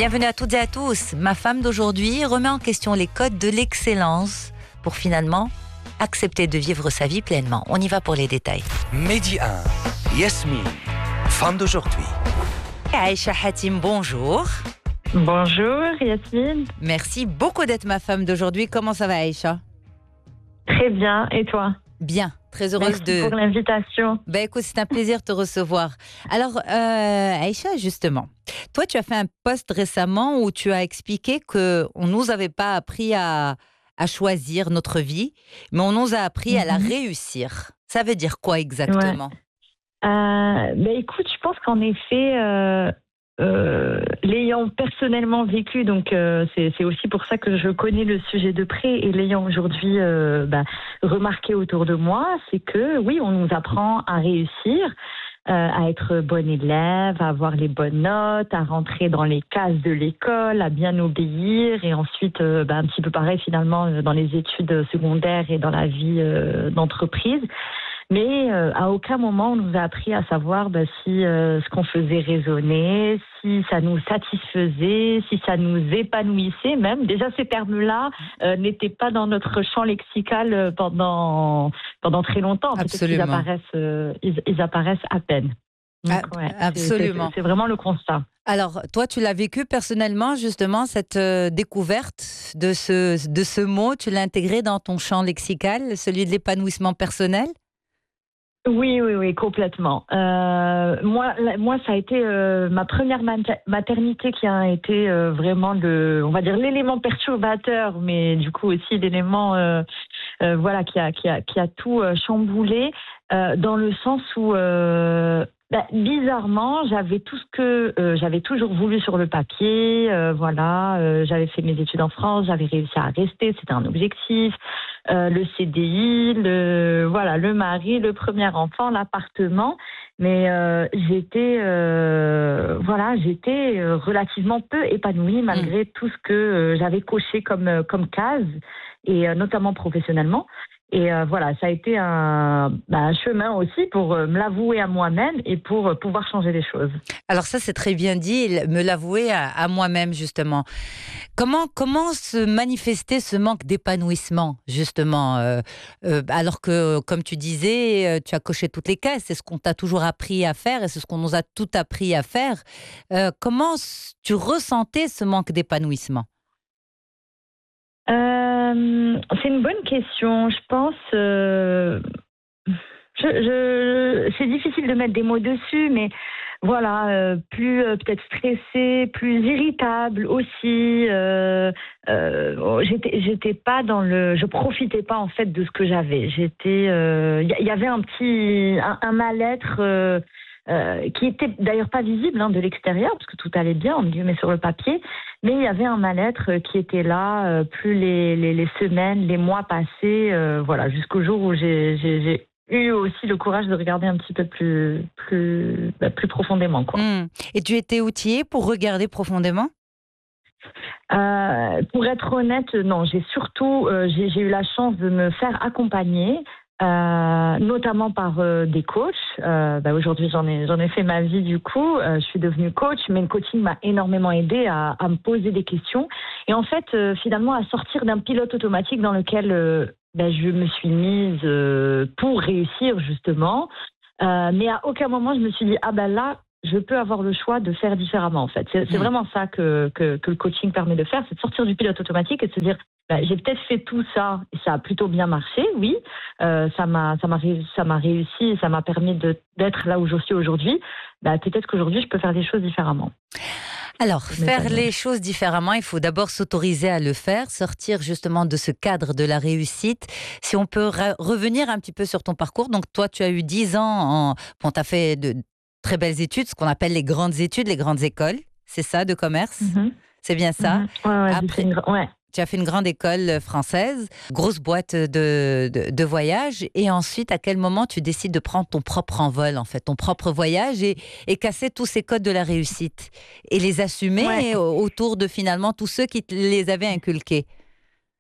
Bienvenue à toutes et à tous. Ma femme d'aujourd'hui remet en question les codes de l'excellence pour finalement accepter de vivre sa vie pleinement. On y va pour les détails. Midi 1, Yasmine, femme d'aujourd'hui. Aïcha Hatim, bonjour. Bonjour Yasmine. Merci beaucoup d'être ma femme d'aujourd'hui. Comment ça va Aïcha? Très bien, et toi? Bien, très heureuse Merci pour l'invitation. Ben écoute, c'est un plaisir de te recevoir. Alors, Aïcha, justement, toi, tu as fait un post récemment où tu as expliqué qu'on ne nous avait pas appris à choisir notre vie, mais on nous a appris à la réussir. Ça veut dire quoi exactement? Écoute, je pense qu'en effet, l'ayant personnellement vécu, donc c'est aussi pour ça que je connais le sujet de près, et l'ayant aujourd'hui remarqué autour de moi, c'est que oui, on nous apprend à réussir, à être bonne élève, à avoir les bonnes notes, à rentrer dans les cases de l'école, à bien obéir, et ensuite un petit peu pareil finalement dans les études secondaires et dans la vie d'entreprise. Mais à aucun moment on nous a appris à savoir si ce qu'on faisait résonnait, si ça nous satisfaisait, si ça nous épanouissait même. Déjà ces termes-là n'étaient pas dans notre champ lexical pendant très longtemps. Absolument. Peut-être qu'ils apparaissent à peine. Donc, absolument. C'est vraiment le constat. Alors, toi, tu l'as vécu personnellement, justement, cette découverte de ce mot, tu l'as intégré dans ton champ lexical, celui de l'épanouissement personnel? Oui, complètement. Moi, ça a été ma première maternité qui a été vraiment on va dire l'élément perturbateur, mais du coup aussi l'élément, qui a tout chamboulé, dans le sens où bizarrement, j'avais tout ce que j'avais toujours voulu sur le papier. J'avais fait mes études en France, j'avais réussi à rester, c'était un objectif. Le CDI, le mari, le premier enfant, l'appartement. Mais j'étais relativement peu épanouie malgré tout ce que j'avais coché comme case, et notamment professionnellement. Et ça a été un chemin aussi pour me l'avouer à moi-même et pour pouvoir changer les choses. Alors ça, c'est très bien dit, me l'avouer à moi-même, justement. Comment se manifester ce manque d'épanouissement, justement, alors que, comme tu disais, tu as coché toutes les cases, c'est ce qu'on t'a toujours appris à faire et c'est ce qu'on nous a tout appris à faire. Comment tu ressentais ce manque d'épanouissement? C'est une bonne question. Je pense, c'est difficile de mettre des mots dessus, mais voilà, plus peut-être stressée, plus irritable aussi. J'étais pas je profitais pas en fait de ce que j'avais. Il y avait un mal-être. Qui était d'ailleurs pas visible de l'extérieur, parce que tout allait bien, en guillemets, sur le papier, mais il y avait un mal-être qui était là, plus les semaines, les mois passés, jusqu'au jour où j'ai eu aussi le courage de regarder un petit peu plus profondément, quoi. Et tu étais outillée pour regarder profondément? Pour être honnête, non. J'ai eu la chance de me faire accompagner, notamment par des coachs. Aujourd'hui, j'en ai fait ma vie du coup. Je suis devenue coach, mais le coaching m'a énormément aidée à me poser des questions et en fait, finalement, à sortir d'un pilote automatique dans lequel je me suis mise pour réussir justement. Mais à aucun moment je me suis dit là, je peux avoir le choix de faire différemment en fait. C'est vraiment ça que le coaching permet de faire, c'est de sortir du pilote automatique et de se dire j'ai peut-être fait tout ça et ça a plutôt bien marché, oui. Ça m'a réussi et ça m'a permis d'être là où je suis aujourd'hui. Peut-être qu'aujourd'hui je peux faire des choses différemment. Alors, faire les choses différemment, il faut d'abord s'autoriser à le faire, sortir justement de ce cadre de la réussite. Si on peut revenir un petit peu sur ton parcours, donc toi tu as eu 10 ans, tu as fait de très belles études, ce qu'on appelle les grandes études, les grandes écoles, c'est ça, de commerce? C'est bien ça? Après, tu as fait une grande école française, grosse boîte de voyage, et ensuite, à quel moment tu décides de prendre ton propre envol, en fait, ton propre voyage, et casser tous ces codes de la réussite, et les assumer autour de finalement tous ceux qui te les avaient inculqués?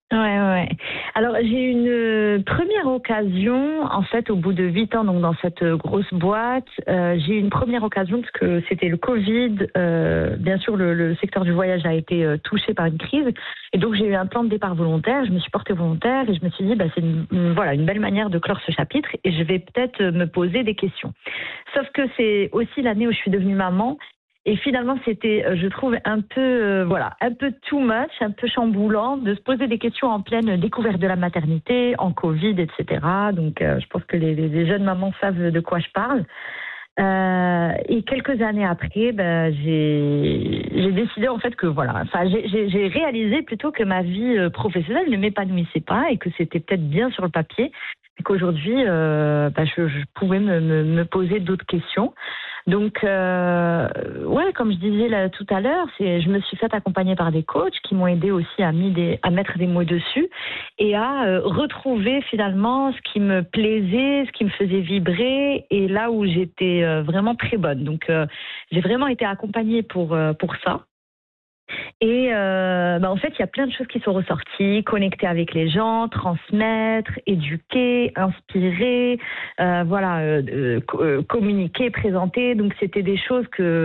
Ouais. Alors, j'ai eu une première occasion, en fait, au bout de 8 ans, donc dans cette grosse boîte, j'ai eu une première occasion parce que c'était le Covid. Bien sûr, le secteur du voyage a été touché par une crise. Et donc, j'ai eu un plan de départ volontaire. Je me suis portée volontaire et je me suis dit, bah, c'est voilà, une belle manière de clore ce chapitre et je vais peut-être me poser des questions. Sauf que c'est aussi l'année où je suis devenue maman. Et finalement, c'était, je trouve, un peu, un peu too much, un peu chamboulant de se poser des questions en pleine découverte de la maternité, en Covid, etc. Donc, je pense que les jeunes mamans savent de quoi je parle. Et quelques années après, j'ai décidé en fait que j'ai réalisé plutôt que ma vie professionnelle ne m'épanouissait pas et que c'était peut-être bien sur le papier, et qu'aujourd'hui, je pouvais me poser d'autres questions. Donc, comme je disais là tout à l'heure, je me suis faite accompagner par des coachs qui m'ont aidé aussi à mettre des mots dessus et à retrouver finalement ce qui me plaisait, ce qui me faisait vibrer et là où j'étais vraiment très bonne. Donc, j'ai vraiment été accompagnée pour ça. Et en fait, il y a plein de choses qui sont ressorties, connecter avec les gens, transmettre, éduquer, inspirer, communiquer, présenter. Donc, c'était des choses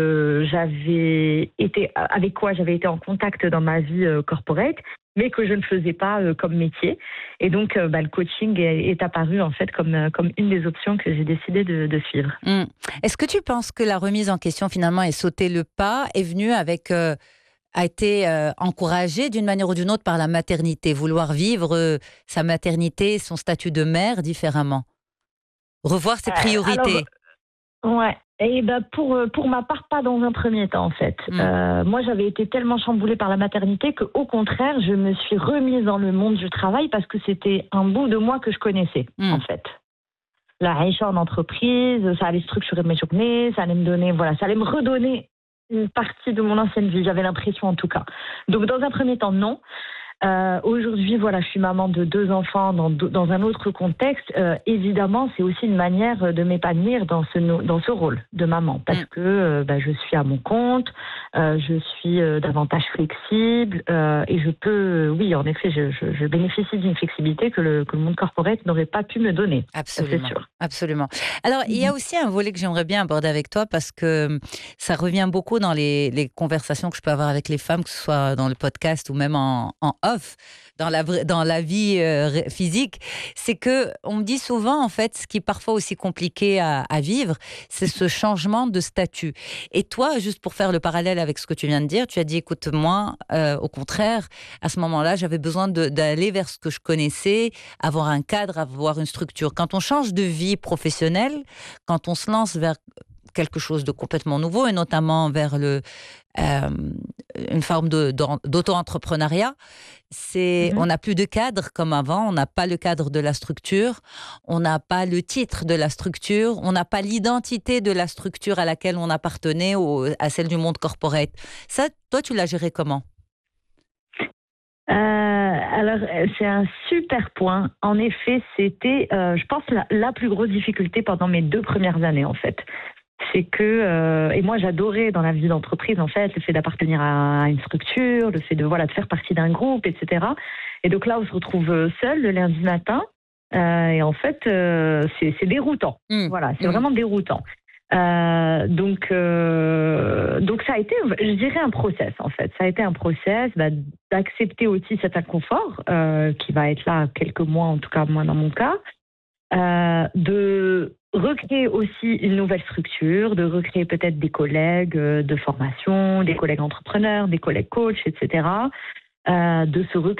avec quoi j'avais été en contact dans ma vie corporate, mais que je ne faisais pas comme métier. Et donc, le coaching est apparu en fait comme une des options que j'ai décidé de suivre. Est-ce que tu penses que la remise en question finalement et sauter le pas est venue a été encouragée d'une manière ou d'une autre par la maternité, vouloir vivre sa maternité, son statut de mère différemment, revoir ses priorités? Et pour ma part, pas dans un premier temps en fait. Moi, j'avais été tellement chamboulée par la maternité que, au contraire, je me suis remise dans le monde du travail parce que c'était un bout de moi que je connaissais en fait. La Aïcha en entreprise, ça allait structurer mes journées, ça allait me redonner une partie de mon ancienne vie, j'avais l'impression en tout cas. Donc dans un premier temps, non. Aujourd'hui, je suis maman de 2 enfants dans un autre contexte. Évidemment, c'est aussi une manière de m'épanouir dans ce rôle de maman parce que je suis à mon compte, je suis davantage flexible et je peux, oui, en effet, je bénéficie d'une flexibilité que le monde corporate n'aurait pas pu me donner. Absolument, c'est sûr. Absolument. Alors, il y a aussi un volet que j'aimerais bien aborder avec toi parce que ça revient beaucoup dans les conversations que je peux avoir avec les femmes, que ce soit dans le podcast ou même en off, dans la vie physique. C'est que on me dit souvent, en fait, ce qui est parfois aussi compliqué à vivre, c'est ce changement de statut. Et toi, juste pour faire le parallèle avec ce que tu viens de dire, tu as dit, écoute, moi, au contraire, à ce moment-là, j'avais besoin d'aller vers ce que je connaissais, avoir un cadre, avoir une structure. Quand on change de vie professionnelle, quand on se lance vers quelque chose de complètement nouveau, et notamment vers une forme d'auto-entrepreneuriat, on n'a plus de cadre comme avant, on n'a pas le cadre de la structure, on n'a pas le titre de la structure, on n'a pas l'identité de la structure à laquelle on appartenait, à celle du monde corporate. Ça, toi, tu l'as géré comment ? Alors, c'est un super point. En effet, c'était, je pense, la plus grosse difficulté pendant mes 2 premières années, en fait. C'est que, et moi j'adorais dans la vie d'entreprise, en fait, le fait d'appartenir à une structure, le fait de faire partie d'un groupe, etc. Et donc là, on se retrouve seul le lundi matin, et en fait, c'est déroutant. C'est vraiment déroutant. Donc ça a été, je dirais, un process en fait. Ça a été un process d'accepter aussi cet inconfort qui va être là quelques mois, en tout cas moi dans mon cas, de recréer aussi une nouvelle structure, de recréer peut-être des collègues de formation, des collègues entrepreneurs, des collègues coachs, etc. De se recréer